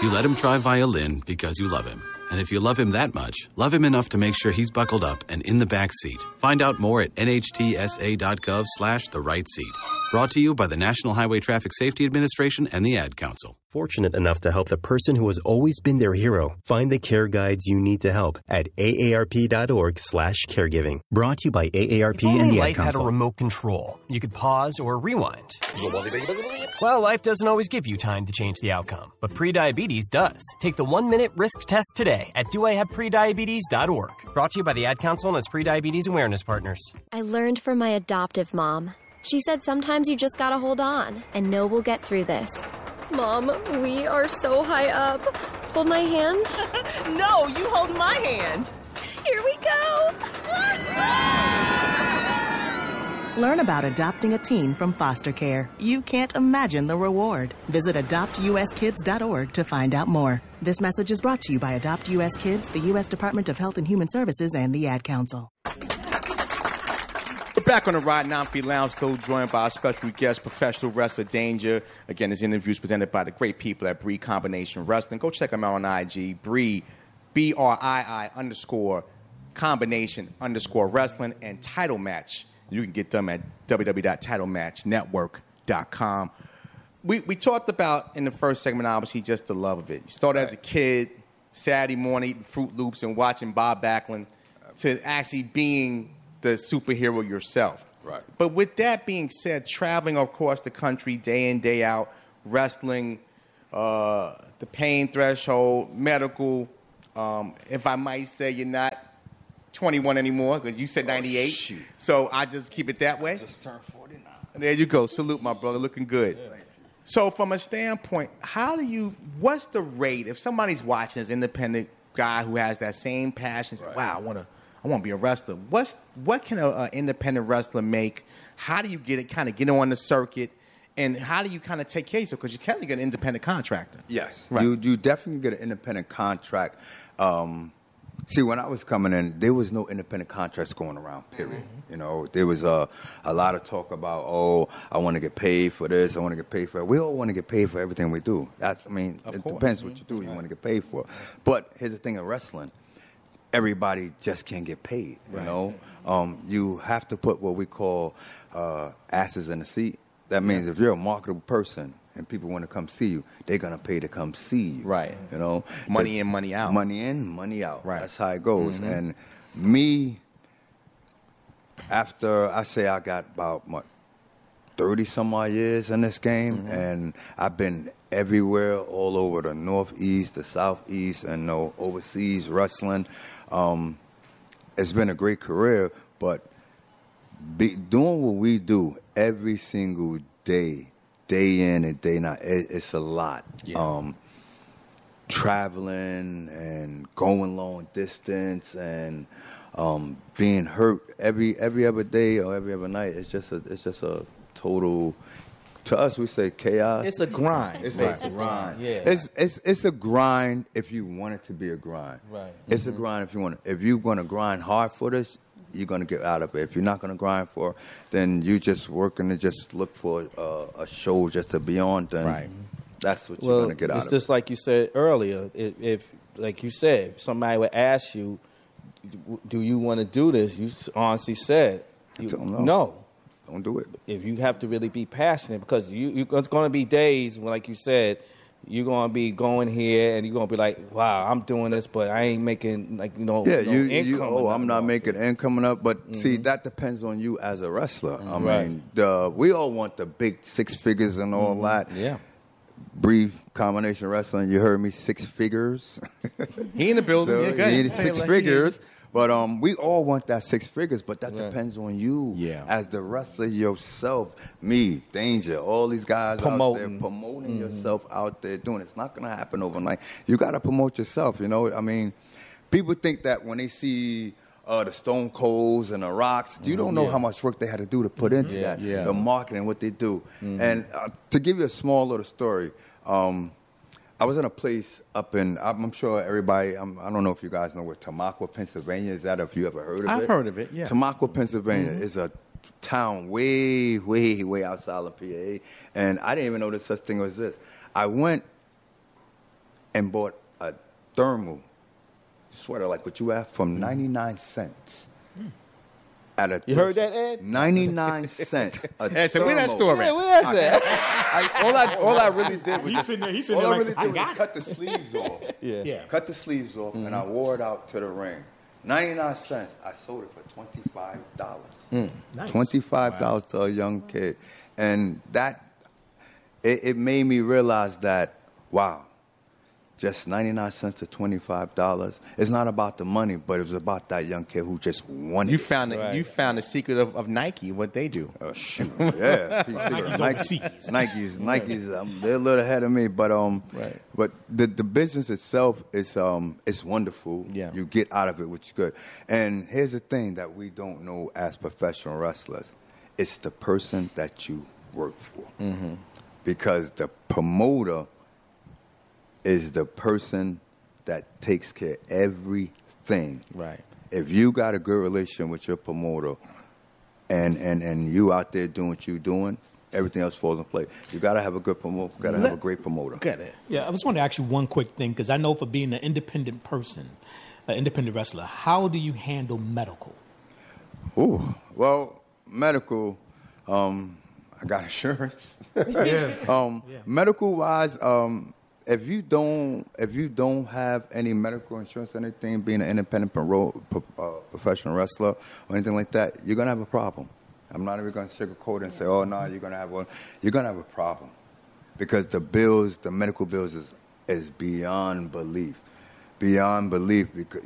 You let him try violin because you love him. And if you love him that much, love him enough to make sure he's buckled up and in the back seat. Find out more at nhtsa.gov/the right seat. Brought to you by the National Highway Traffic Safety Administration and the Ad Council. Fortunate enough to help the person who has always been their hero. Find the care guides you need to help at aarp.org/caregiving. Brought to you by AARP and the Ad Council. If life had a remote control, you could pause or rewind. Well, life doesn't always give you time to change the outcome, but prediabetes does. Take the 1-minute risk test today at doihaveprediabetes.org. Brought to you by the Ad Council and its prediabetes awareness partners. I learned from my adoptive mom. She said sometimes you just gotta hold on and know we'll get through this. Mom, we are so high up. Hold my hand. No, you hold my hand. Here we go. Learn about adopting a teen from foster care. You can't imagine the reward. Visit adoptuskids.org to find out more. This message is brought to you by Adopt U.S. Kids, the U.S. Department of Health and Human Services, and the Ad Council. We're back on the Rod Namfi Lounge, still joined by our special guest, professional wrestler Danger. Again, this interview is presented by the great people at Bree Combination Wrestling. Go check them out on IG, Bree, BRII_combination_wrestling, and Title Match. You can get them at www.titlematchnetwork.com. We talked about, in the first segment, obviously, just the love of it. You started as a kid, Saturday morning, eating Fruit Loops and watching Bob Backlund, to actually being the superhero yourself. Right. But with that being said, traveling across the country day in, day out, wrestling, the pain threshold, medical, if I might say you're not 21 anymore, because you said 98. Shoot. So I just keep it that way. I just turned 49. There you go. Salute, my brother. Looking good. Yeah. Thank you. So from a standpoint, what's the rate if somebody's watching this independent guy who has that same passion, say, wow, I want to be a wrestler. What can an independent wrestler make? How do you get on the circuit? And how do you kind of take care of yourself? Because you can't get an independent contractor. Yes. Right. You definitely get an independent contract. See, when I was coming in, there was no independent contracts going around, period. Mm-hmm. You know, there was a lot of talk about, I want to get paid for this, I want to get paid for that. We all want to get paid for everything we do. It depends what you do, you want to get paid for. But here's the thing in wrestling. Everybody just can't get paid, you know. You have to put what we call asses in the seat. That means if you're a marketable person and people want to come see you, they're going to pay to come see you. Right. You know. Money in, money out. Money in, money out. Right. That's how it goes. Mm-hmm. And me, after I say I got about, 30-some-odd years in this game, and I've been everywhere, all over the Northeast, the Southeast, and overseas wrestling. It's been a great career, but doing what we do every single day in and day out, it's a lot. Yeah. Traveling and going long distance and being hurt every other day or every other night. It's just a total. To us, we say chaos. It's a grind. It's a grind. Yeah. It's a grind if you want it to be a grind. Right. It's a grind if you want it. If you're going to grind hard for this, you're going to get out of it. If you're not going to grind for it, then you just working to just look for a show just to be on, then that's what you're going to get out of it. It's just like you said earlier. If like you said, somebody would ask you, do you want to do this? You honestly said, no. Don't do it. If you have to really be passionate, because it's going to be days when, like you said, you're going to be going here and you're going to be like, wow, I'm doing this, but I ain't making, no income. I'm not making income enough. But see, that depends on you as a wrestler. I Right. mean, we all want the big 6 figures and all that. Yeah. Bree Combination Wrestling, you heard me, 6 figures. He in the building. So yeah, go ahead. he need 6 figures. But we all want that 6 figures, but that Right. depends on you Yeah. as the wrestler yourself. Me, Danger, all these guys out there promoting yourself out there doing it. It's not going to happen overnight. You got to promote yourself, you know. I mean, people think that when they see the Stone Colds and the Rocks, you don't know how much work they had to do to put into that, the marketing, what they do. And to give you a small little story, I was in a place up in, I'm sure everybody, I don't know if you guys know where Tamaqua, Pennsylvania is at, if you ever heard of it. I've heard of it, yeah. Tamaqua, Pennsylvania is a town way, way, way outside of PA, and I didn't even know there's such thing as this. I went and bought a thermal sweater like what you have from 99 cents. You heard that, Ed? 99 cents. Ed said, where's that story? Yeah, where's that? All I really did was like, cut the sleeves off. Yeah. Cut the sleeves off, and I wore it out to the ring. 99 cents. I sold it for $25. Nice. $25 to a young kid. And that, it made me realize that, wow, just 99 cents to $25. It's not about the money, but it was about that young kid who just wanted. You found the secret of Nike, what they do. Oh shoot, yeah. Nike's, they're a little ahead of me, but but the business itself is it's wonderful. Yeah. You get out of it what you good. And here's the thing that we don't know as professional wrestlers: it's the person that you work for, because the promoter is the person that takes care of everything. Right. If you got a good relationship with your promoter and you out there doing what you're doing, everything else falls in place. You got to have a good promoter. Got to have a great promoter. Get it. Yeah, I just want to ask you one quick thing, because I know for being an independent person, an independent wrestler, how do you handle medical? Ooh, well, medical, I got insurance. Medical wise, if you don't have any medical insurance or anything, being an independent professional wrestler or anything like that, you're gonna have a problem. I'm not even gonna sugarcoat it and say, "Oh no, you're gonna have one." You're gonna have a problem because the medical bills is beyond belief, Because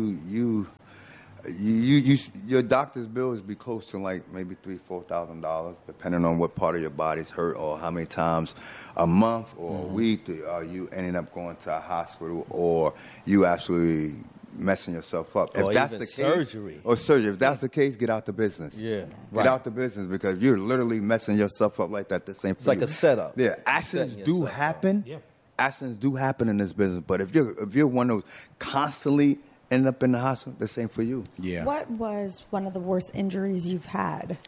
your doctor's bills be close to like maybe $3,000-$4,000, depending on what part of your body's hurt or how many times a month or a week are you ending up going to a hospital, or you actually messing yourself up. Or if that's even the case, surgery. Or surgery. If that's the case, get out the business. Yeah. Get out the business, because you're literally messing yourself up like that. This ain't for It's like you. a setup. Yeah, accidents do happen. Yeah. Accidents do happen in this business, but if you're one of those constantly end up in the hospital, this ain't for you. Yeah. What was one of the worst injuries you've had?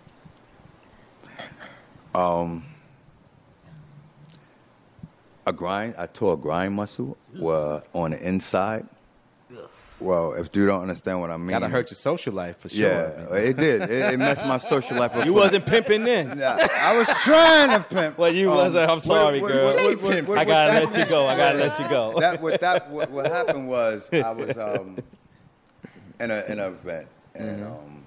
I tore a grind muscle on the inside. Well, if you don't understand what I mean. Gotta hurt your social life for sure. Yeah, it did. It messed my social life up. You wasn't pimping then. Yeah, I was trying to pimp. Well, you wasn't. I'm sorry, girl. I gotta let you go. What happened was I was in an event, and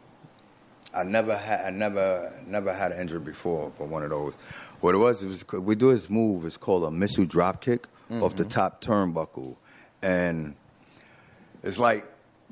I never had an injury before, but one of those. What it was we do this move. It's called a missile drop kick off the top turnbuckle, and it's like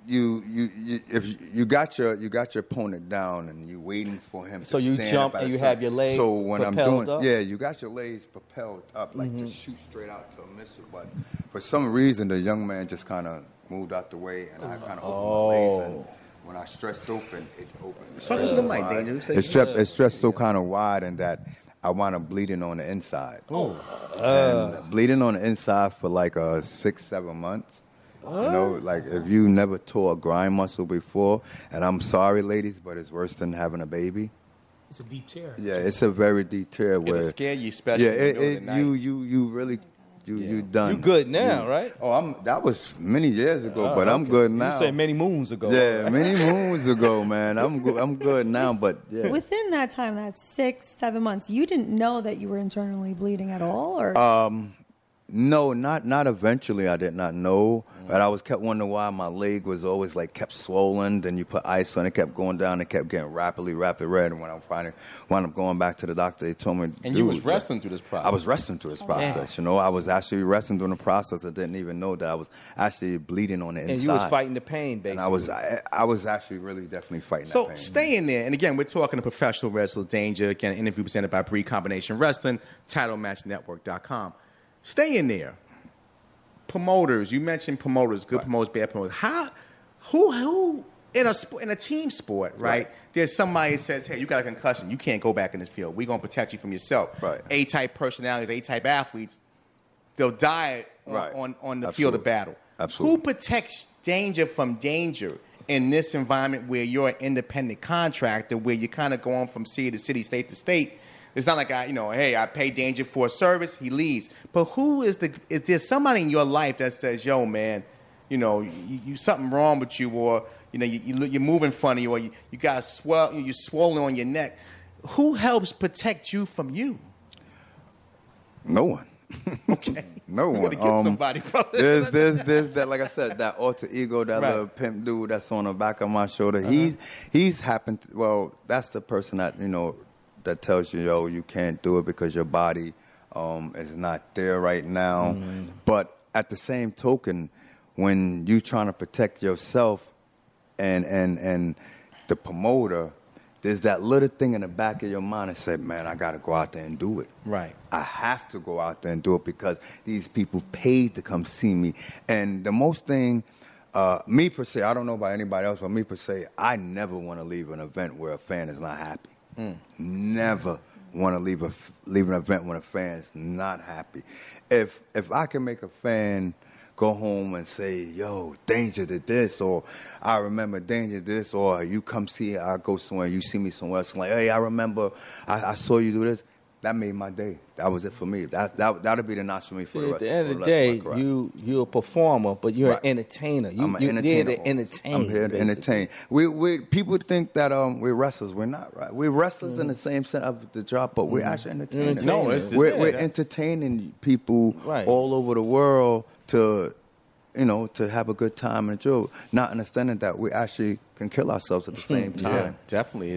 if you got your opponent down and you waiting for him. So to you stand jump up and you have your legs. So when I'm doing, up? you got your legs propelled up like to shoot straight out to a missile. But for some reason, the young man just kind of moved out the way, and I kind of opened my legs. And when I stretched open, it opened. So this is the mic, Danger. It's stretched so kind of wide, and that I wound up bleeding on the inside. And bleeding on the inside for like 6-7 months. You know, like if you never tore a grind muscle before, and I'm sorry, ladies, but it's worse than having a baby. It's a deep tear. Yeah, it's a very deep tear. Where It'll scare you, especially in the middle of the night. You really you done. You good now, right? Oh, that was many years ago, but I'm good now. You said many moons ago. Yeah, many moons ago, man. I'm good now, but yeah. Within that time, that 6-7 months, you didn't know that you were internally bleeding at all, or? No, not eventually. I did not know, but I was kept wondering why my leg was always like kept swollen. Then you put ice on it, kept going down, it kept getting rapid red. And when I finally wound up going back to the doctor, they told me. And you was wrestling through this process. I was wrestling through this process. You know, I was actually wrestling during the process. I didn't even know that I was actually bleeding on the inside. And you was fighting the pain, basically. And I was actually really definitely fighting that pain. So stay in there. And again, we're talking to professional wrestler Danger. Again, an interview presented by Bree Combination Wrestling, TitleMatchNetwork.com. Stay in there. Promoters, you mentioned promoters, good promoters, bad promoters. Who in a team sport, right? There's somebody that says, "Hey, you got a concussion. You can't go back in this field. We're gonna protect you from yourself." Right. A-type personalities, A-type athletes, they'll die on the field of battle. Absolutely. Who protects Danger from danger in this environment where you're an independent contractor, where you're kind of going from city to city, state to state? It's not like hey, I pay Danger for a service, he leaves. But is there somebody in your life that says, yo, man, you something wrong with you, or you're moving funny, or you got you're swollen on your neck. Who helps protect you from you? No one. Okay. No one. Get somebody. There's that, like I said, that alter ego, that little pimp dude that's on the back of my shoulder. He's happened. That's the person that that tells you, yo, you can't do it because your body is not there right now. Mm-hmm. But at the same token, when you trying to protect yourself and the promoter, there's that little thing in the back of your mind that said, man, I got to go out there and do it. Right. I have to go out there and do it because these people paid to come see me. And the most thing, me per se, I don't know about anybody else, but me per se, I never want to leave an event where a fan is not happy. Never want to leave an event when a fan is not happy. If I can make a fan go home and say, yo, Danger did this, or I remember Danger did this, or you come see, I go somewhere, you see me somewhere else, like, hey, I remember I saw you do this. That made my day. That was it for me. That'll be the notch for me for the rest. At the end of the day, you're a performer, but you're an entertainer. I'm an entertainer. You're here to entertain. I'm here to entertain. We people think that we're wrestlers. We're not, right? We're wrestlers in the same sense of the job, but we're actually entertainers. No, we're entertaining people all over the world to have a good time and enjoy, not understanding that we actually can kill ourselves at the same time. Yeah, definitely.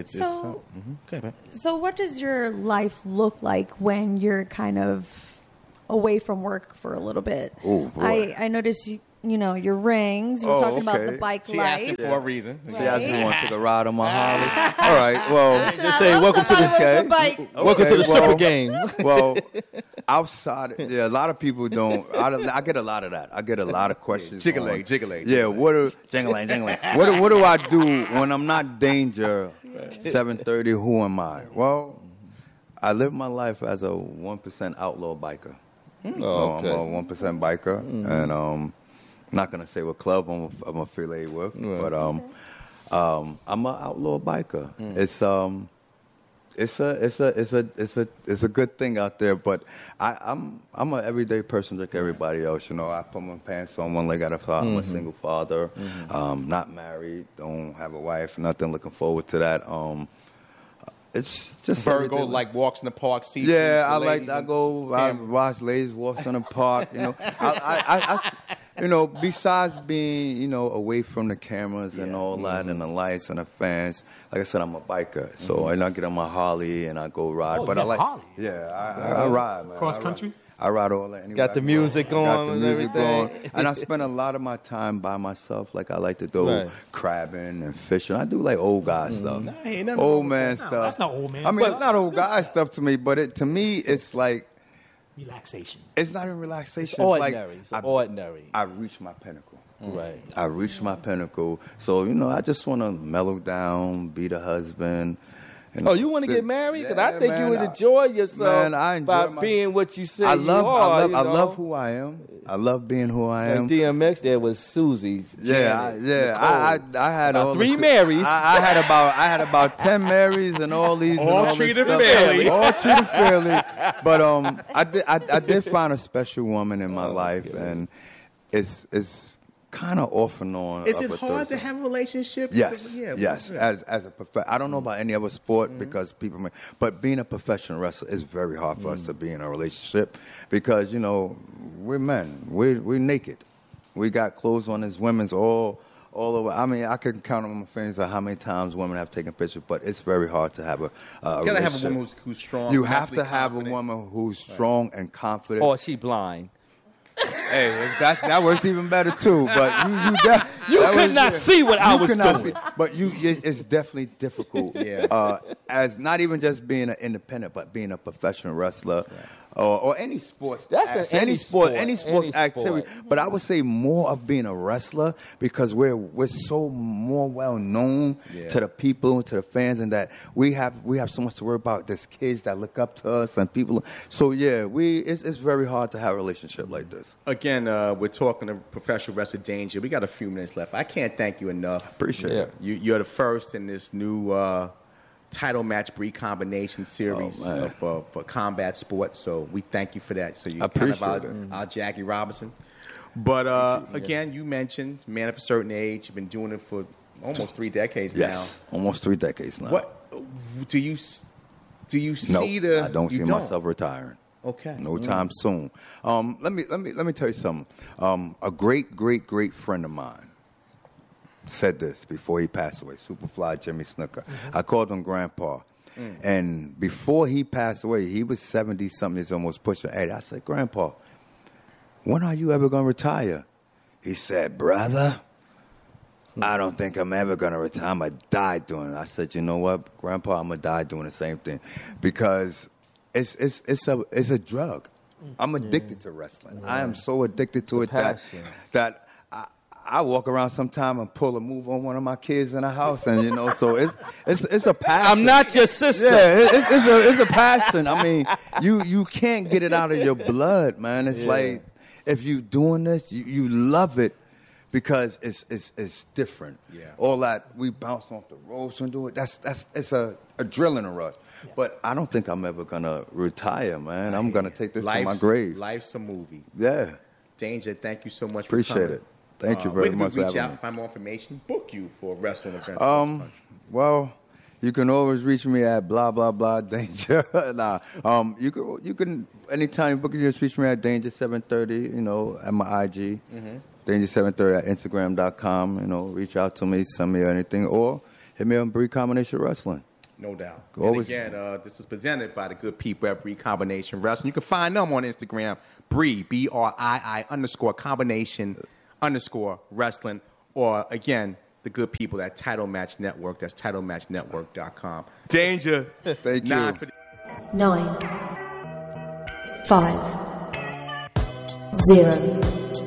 So what does your life look like when you're kind of away from work for a little bit? Oh, boy. I noticed your rings. You were talking about the bike she life. asking for a reason. She asked me to take a ride on my Harley. All right, well, just say welcome to the welcome to the stripper game. Well, outside, a lot of people don't. I get a lot of that. I get a lot of questions. Jiggle-leg. Yeah, jingling. What do I do when I'm not Danger? 7:30. Who am I? Well, I live my life as a 1% outlaw biker. I'm a 1% biker, and I'm not gonna say what club I'm affiliated with, but I'm an outlaw biker. It's a good thing out there, but I'm an everyday person like everybody else. I put my pants on one leg at a time. I'm a single father, not married, don't have a wife, nothing. Looking forward to that. It's just Virgo, like walks in the park. I watch ladies walks in the park. Besides being away from the cameras and all that and the lights and the fans, like I said, I'm a biker, so I get on my Harley and I go ride. But I like Harley. I ride, man. Cross country. I ride all that. Got the music going. Got the music going. And I spend a lot of my time by myself. Like I like to do crabbing and fishing. I do like old guy stuff. Old man stuff. That's not old man. I mean, it's not old guy stuff to me, but to me, it's like relaxation. It's not even relaxation. It's ordinary. It's ordinary. I reached my pinnacle. Right. I reached my pinnacle. So, I just want to mellow down, be the husband. You want to get married? Because I think you would enjoy yourself by being what you say I love who I am. I love being who I am. DMX, there was Susie's. I had all 3 Marys. I had about 10 Marys and all these. All treated fairly. All treated fairly. But I did find a special woman in my life, and it's kind of off and on. Is it hard to have a relationship? Yes. As a I don't know about any other sport because people but being a professional wrestler is very hard for us to be in a relationship because we're men. We're naked. We got clothes on as women's all over. I mean, I can count on my fingers how many times women have taken pictures, but it's very hard to have a relationship. You gotta have a woman who's strong. You have to have a woman who's strong and confident. Or is she blind? Hey, that works even better too. But you could not see what I was doing. But it's definitely difficult. As not even just being an independent, but being a professional wrestler. Or any sports. Any sports activity. But I would say more of being a wrestler because we're so more well known to the people, to the fans, and that we have so much to worry about. There's kids that look up to us and people. So it's very hard to have a relationship like this. Again, we're talking to professional wrestler Danger. We got a few minutes left. I can't thank you enough. Appreciate it. You're the first in this new title match Bree Combination series for combat sports. So we thank you for that. So you kind of our Jackie Robinson. But again, you mentioned Man of a Certain Age. You've been doing it for almost 3 decades now. Yes, almost 3 decades now. What do you see? I don't see myself retiring. Okay, no time soon. Let me tell you something. A great friend of mine said this before he passed away. Superfly Jimmy Snuka. I called him Grandpa. And before he passed away, he was 70-something years, almost pushing 80. I said, Grandpa, when are you ever going to retire? He said, brother, I don't think I'm ever going to retire. I'm going to die doing it. I said, you know what, Grandpa, I'm going to die doing the same thing. Because it's a drug. I'm addicted to wrestling. I am so addicted to it that I walk around sometime and pull a move on one of my kids in the house, and so it's a passion. I'm not your sister. Yeah, it's a passion. I mean, you can't get it out of your blood, man. It's like if you're doing this, you love it because it's different. Yeah. All that we bounce off the ropes and do it. It's a adrenaline rush. Yeah. But I don't think I'm ever gonna retire, man. I'm gonna take this to my grave. Life's a movie. Yeah. Danger, thank you so much. Appreciate it. Thank you very much for having me. Reach out, find more information, book you for a wrestling event. Well, you can always reach me at blah blah blah Danger. You can anytime you book it, just reach me at Danger 730. At my IG, Danger 730 at Instagram.com. Reach out to me, send me anything, or hit me on Bree Combination Wrestling. No doubt. And again, this is presented by the good people at Bree Combination Wrestling. You can find them on Instagram, Bree BRII_combination_wrestling, or again, the good people at Title Match Network. That's TitleMatchNetwork.com. Danger. Thank you. 9, 5, 0.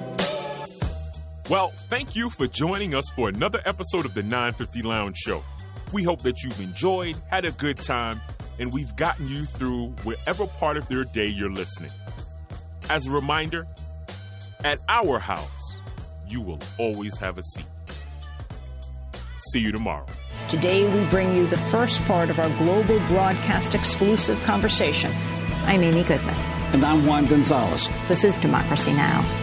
Well, thank you for joining us for another episode of the 950 Lounge Show. We hope that you've enjoyed, had a good time, and we've gotten you through wherever part of your day you're listening. As a reminder, at our house, you will always have a seat. See you tomorrow. Today, we bring you the first part of our global broadcast exclusive conversation. I'm Amy Goodman. And I'm Juan Gonzalez. This is Democracy Now!